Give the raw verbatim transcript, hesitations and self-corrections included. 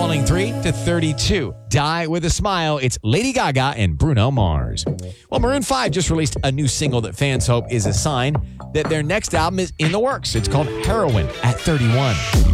falling three to thirty-two. Die with a Smile. It's Lady Gaga and Bruno Mars. Well, Maroon five just released a new single that fans hope is a sign that their next album is in the works. It's called Heroin at thirty-one.